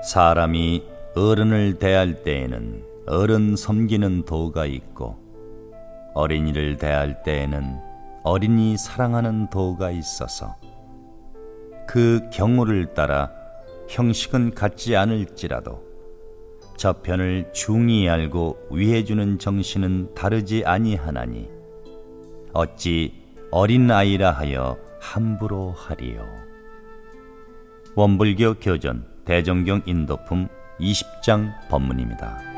사람이 어른을 대할 때에는 어른 섬기는 도가 있고 어린이를 대할 때에는 어린이 사랑하는 도가 있어서 그 경우를 따라 형식은 같지 않을지라도 저편을 중히 알고 위해주는 정신은 다르지 아니하나니 어찌 어린아이라 하여 함부로 하리요. 원불교 교전 대정경 인도품 20장 법문입니다.